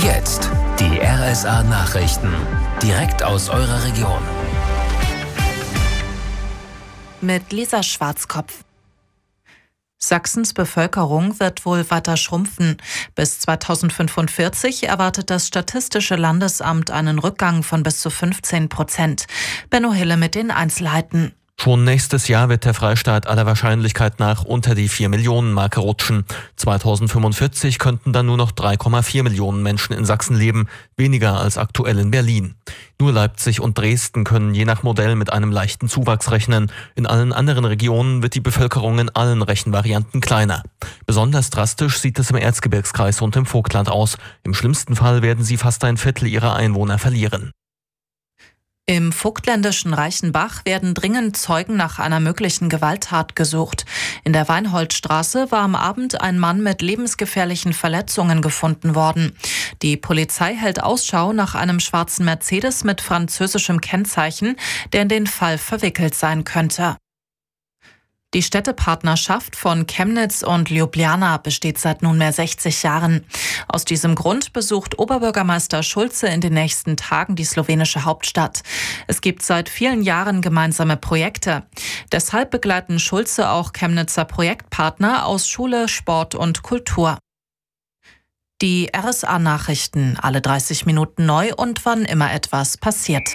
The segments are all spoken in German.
Jetzt die RSA-Nachrichten. Direkt aus eurer Region. Mit Lisa Schwarzkopf. Sachsens Bevölkerung wird wohl weiter schrumpfen. Bis 2045 erwartet das Statistische Landesamt einen Rückgang von bis zu 15%. Benno Hille mit den Einzelheiten. Schon nächstes Jahr wird der Freistaat aller Wahrscheinlichkeit nach unter die 4-Millionen-Marke rutschen. 2045 könnten dann nur noch 3,4 Millionen Menschen in Sachsen leben, weniger als aktuell in Berlin. Nur Leipzig und Dresden können je nach Modell mit einem leichten Zuwachs rechnen. In allen anderen Regionen wird die Bevölkerung in allen Rechenvarianten kleiner. Besonders drastisch sieht es im Erzgebirgskreis und im Vogtland aus. Im schlimmsten Fall werden sie fast ein Viertel ihrer Einwohner verlieren. Im vogtländischen Reichenbach werden dringend Zeugen nach einer möglichen Gewalttat gesucht. In der Weinholtstraße war am Abend ein Mann mit lebensgefährlichen Verletzungen gefunden worden. Die Polizei hält Ausschau nach einem schwarzen Mercedes mit französischem Kennzeichen, der in den Fall verwickelt sein könnte. Die Städtepartnerschaft von Chemnitz und Ljubljana besteht seit nunmehr 60 Jahren. Aus diesem Grund besucht Oberbürgermeister Schulze in den nächsten Tagen die slowenische Hauptstadt. Es gibt seit vielen Jahren gemeinsame Projekte. Deshalb begleiten Schulze auch Chemnitzer Projektpartner aus Schule, Sport und Kultur. Die RSA-Nachrichten, alle 30 Minuten neu und wann immer etwas passiert.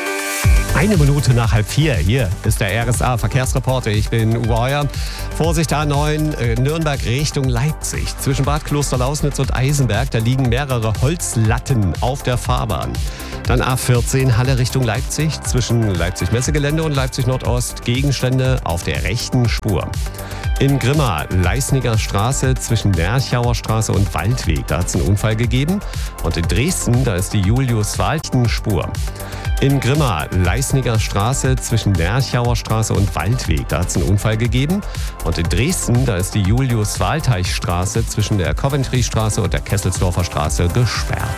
1 Minute nach 3:30. Hier ist der RSA-Verkehrsreporter. Ich bin Uwe Heuer. Vorsicht A9 Nürnberg Richtung Leipzig. Zwischen Bad Klosterlausnitz und Eisenberg, da liegen mehrere Holzlatten auf der Fahrbahn. Dann A14 Halle Richtung Leipzig. Zwischen Leipzig-Messegelände und Leipzig-Nordost Gegenstände auf der rechten Spur. In Grimma, Leisniger Straße zwischen Lerchauer Straße und Waldweg, da hat es einen Unfall gegeben. Und in Dresden, da ist die Julius-Walchen-Spur. In Grimma, Leisniger Straße zwischen Lerchauer Straße und Waldweg, da hat es einen Unfall gegeben. Und in Dresden, da ist die Julius-Walteich-Straße zwischen der Coventry-Straße und der Kesselsdorfer Straße gesperrt.